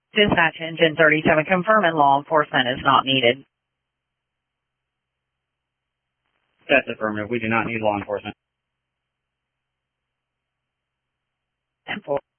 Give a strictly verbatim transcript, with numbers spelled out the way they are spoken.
Dispatch Engine thirty-seven confirming law enforcement is not needed. That's affirmative. We do not need law enforcement. And for